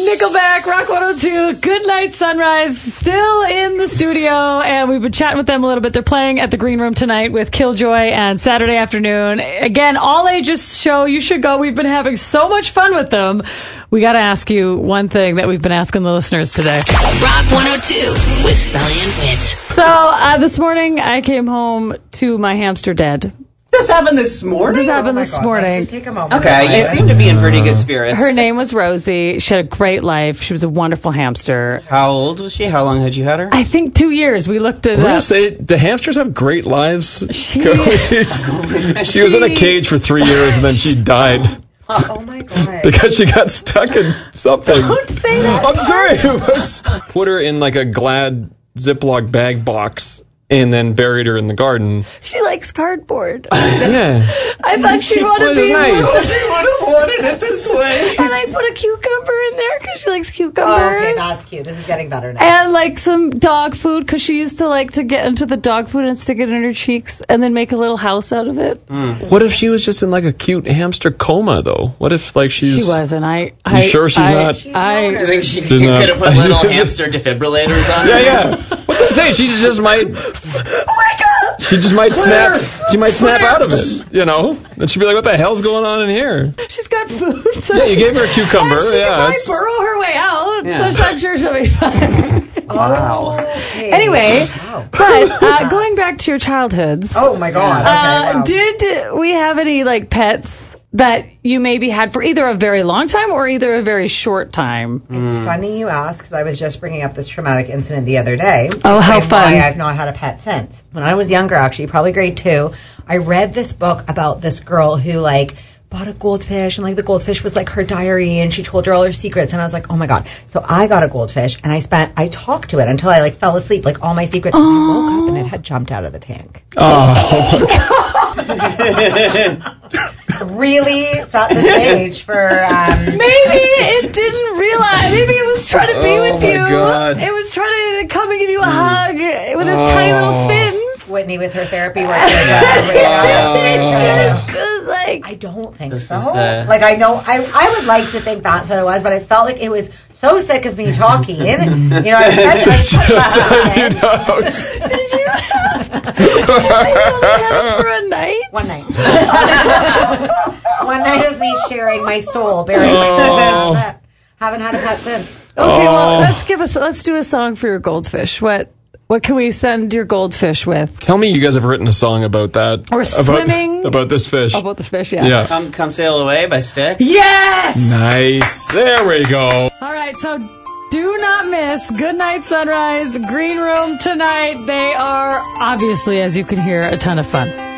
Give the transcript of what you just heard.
Nickelback, Rock 102, Good Night Sunrise, still in the studio, and we've been chatting with them a little bit. They're playing at the Green Room tonight with Killjoy and Saturday afternoon. Again, all ages show. You should go. We've been having so much fun with them. We got to ask you one thing that we've been asking the listeners today. Rock 102 with Sully and Whit. So this morning I came home to my hamster dead. This happened this morning? This happened this morning. Let's just take a moment. Okay, you seem to be in pretty good spirits. Her name was Rosie. She had a great life. She was a wonderful hamster. How old was she? How long had you had her? I think 2 years. We looked it I'm going up. to say, do hamsters have great lives? She was in a cage for 3 years and then she died. Oh my God. Because she got stuck in something. Don't say that. I'm sorry. Put her in like a Glad Ziploc bag box and then buried her in the garden. She likes cardboard. Yeah. I thought she'd want to Which be is nice. She would have wanted it this way. And I put a cucumber in there because she likes cucumbers. Oh, okay, that's cute. This is getting better now. And like some dog food because she used to like to get into the dog food and stick it in her cheeks and then make a little house out of it. What if she was just in like a cute hamster coma though? What if like she's... She wasn't. You sure she's not? I think she She's could not. have put little hamster defibrillators on her. Yeah. What's I saying? She just might... Wake up! She just might snap. She might snap out of it, you know. And she'd be like, "What the hell's going on in here?" She's got food. So Yeah, you gave her a cucumber. And she Yeah, can probably it's- burrow her way out. Yeah. So I'm sure she'll be fine. Wow. Okay. Anyway, Wow. but going back to your childhoods. Oh my God. Okay, wow. Did we have any like pets that you maybe had for either a very long time or either a very short time? It's funny you ask because I was just bringing up this traumatic incident the other day. Oh, how Explain fun. Why I've not had a pet since. When I was younger, actually, probably grade 2, I read this book about this girl who like bought a goldfish and like the goldfish was like her diary and she told her all her secrets and I was like, oh my God. So I got a goldfish and I talked to it until I like fell asleep, like all my secrets. And I woke up and it had jumped out of the tank. Really set the stage for Maybe it didn't realize. Maybe it was trying to be with my you. God. It was trying to come and give you a hug with its tiny little fins. Whitney with her therapy work. It just was like, I don't think This so. is, Like, I know, I would like to think that's what it was, but I felt like it was so sick of me talking. You know, I was such did you say you only had it for a night? One night. One night of me sharing my soul, burying my soul. And that's it. Haven't had a pet since. Okay, well, let's do a song for your goldfish. What can we send your goldfish with? Tell me you guys have written a song about that. Or swimming. About this fish. About the fish, yeah. Yeah. Come Sail Away by Styx. Yes! Nice. There we go. All right, so do not miss Good Night Sunrise, Green Room tonight. They are obviously, as you can hear, a ton of fun.